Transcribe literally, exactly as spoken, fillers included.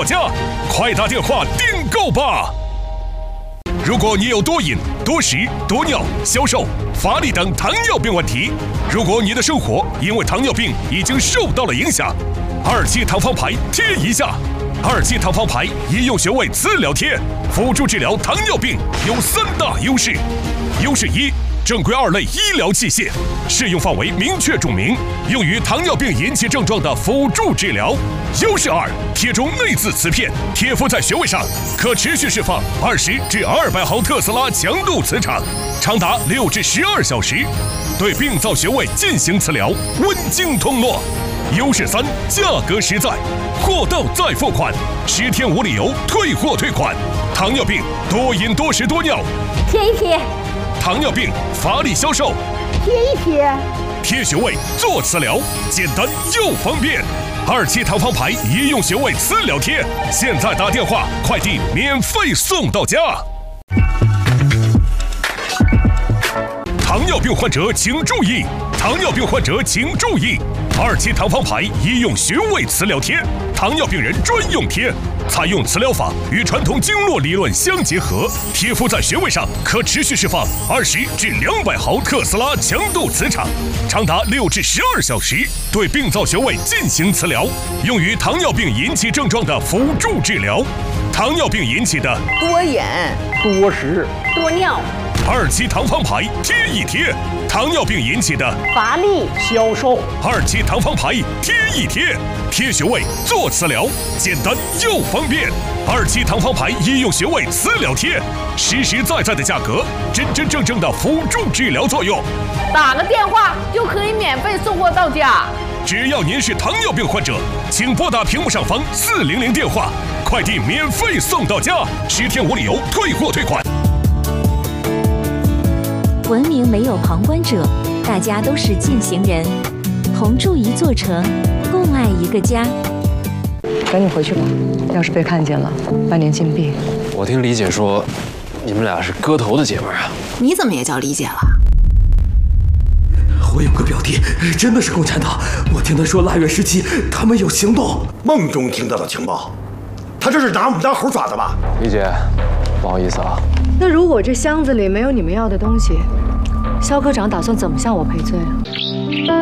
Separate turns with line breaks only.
到家，快打电话订购吧！如果你有多饮、多食、多尿、消瘦、乏力等糖尿病问题，如果你的生活因为糖尿病已经受到了影响，二期糖方牌贴一下。二期糖方牌医用穴位磁疗贴，辅助治疗糖尿病有三大优势：优势一，正规二类医疗器械，适用范围明确注明，用于糖尿病引起症状的辅助治疗。优势二，贴中内置磁片，贴敷在穴位上，可持续释放二十至二百毫特斯拉强度磁场，长达六至十二小时，对病灶穴位进行磁疗，温经通络。优势三，价格实在，货到再付款，十天无理由退货退款。糖尿病多饮多食多尿，
贴一贴；
糖尿病乏力消瘦，
贴一贴。
贴穴位做磁疗，简单又方便。二期糖方牌医用穴位磁疗贴，现在打电话，快递免费送到家。糖尿病患者请注意！糖尿病患者请注意！二期糖方牌医用穴位磁疗贴，糖尿病人专用贴，采用磁疗法与传统经络理论相结合，贴敷在穴位上，可持续释放二十至两百毫特斯拉强度磁场，长达六至十二小时，对病灶穴位进行磁疗，用于糖尿病引起症状的辅助治疗。糖尿病引起的
多饮、
多食、
多尿。
二期糖方牌贴一贴，糖尿病引起的
乏力、
消瘦。
二期糖方牌贴一贴，贴穴位做磁疗，简单又方便。二期糖方牌医用穴位磁疗贴，实实在在的价格，真真正正的辅助治疗作用。
打个电话就可以免费送货到家。
只要您是糖尿病患者，请拨打屏幕上方四零零电话，快递免费送到家，十天无理由退货退款。
文明没有旁观者，大家都是践行人，同筑一座城，共爱一个家。
赶紧回去吧，要是被看见了，半年禁闭。
我听李姐说，你们俩是割头的姐们儿啊。
你怎么也叫李姐了？
我有个表弟，真的是共产党。我听他说腊月时期他们有行动，
梦中听到的情报，他这是拿我们当猴耍的吧？
李姐，不好意思啊。
那如果这箱子里没有你们要的东西，肖科长打算怎么向我赔罪啊？